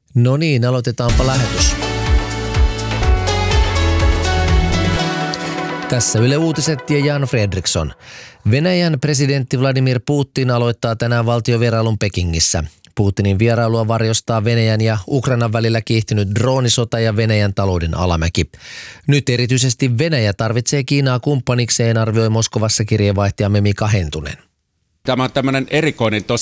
No niin, aloitetaanpa lähetys. Tässä Yle Uutiset ja Jan Fredriksson. Venäjän presidentti Vladimir Putin aloittaa tänään valtiovierailun Pekingissä. Putinin vierailua varjostaa Venäjän ja Ukrainan välillä kiihtynyt droonisota ja Venäjän talouden alamäki. Nyt erityisesti Venäjä tarvitsee Kiinaa kumppanikseen, arvioi Moskovassa kirjeenvaihtajamme Mika Hentunen. Tämä on tämmöinen erikoinen